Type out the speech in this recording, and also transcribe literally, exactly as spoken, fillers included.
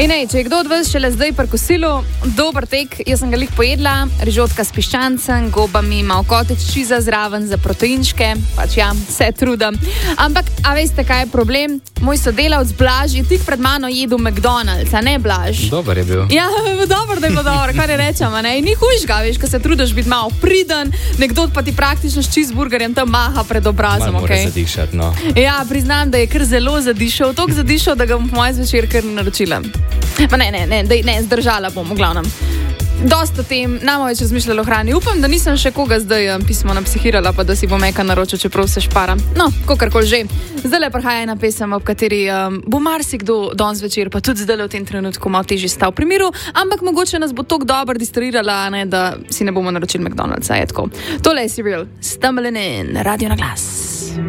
In ej, če je kdo od vas šele zdaj pri kosilu, dober tek, jaz sem ga lih pojedla, rižotka s piščancem, gobami, malo kotec čiza zraven za proteinčke, pač ja, se trudim. Ampak, a veste, kaj je problem? Moj sodelavc Blaž je tik pred mano jedel McDonald's, a ne Blaž? Dober je bil. Ja, dobro, da je bilo dobro, kar je rečem, a ne? In ni hujšga, veš, ko se trudiš biti malo priden, nekdo pa ti praktično s cheeseburgerjem tam maha pred obrazom, Malo okej? mora zadišati, no. Ja, priznam, da je kar zelo zadišal, toliko zadišal, da ga bom po mojem zvečer kar naročila. Pa ne, ne, ne, dej, ne, zdržala bom, v glavnem. Dosta tem, namo več razmišljala o hrani. Upam, da nisem še koga zdaj um, pismo napsihirala, pa da si bom eka naročil, čeprav se špara. No, kakorkoli že. Zdaj le prihaja ena pesem, ob kateri um, bo marsikdo danes večer, pa tudi zdaj v tem trenutku malo težje stal pri miru, ampak mogoče nas bo toliko dobro distrairala, ne, da si ne bomo naročili McDonald'sa, je tako. Tole je Serial, Stumbling In, Radio na glas.